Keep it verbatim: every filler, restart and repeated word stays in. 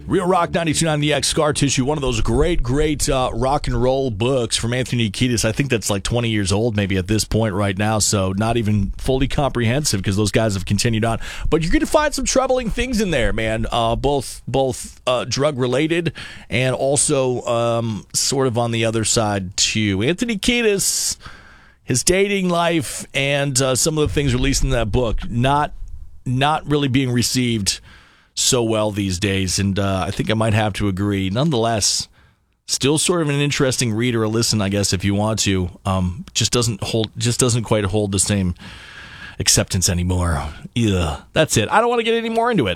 Real Rock ninety-two point nine The X, Scar Tissue, one of those great, great uh, rock and roll books from Anthony Kiedis. I think that's like twenty years old maybe at this point right now, so not even fully comprehensive because those guys have continued on. But you're going to find some troubling things in there, man, uh, both both uh, drug-related and also um, sort of on the other side, too. Anthony Kiedis, his dating life, and uh, some of the things released in that book, not not really being received so well these days, and uh, I think I might have to agree. Nonetheless, still sort of an interesting read or a listen, I guess, if you want to. Um, just doesn't hold, just doesn't quite hold the same acceptance anymore. Yeah, that's it. I don't want to get any more into it.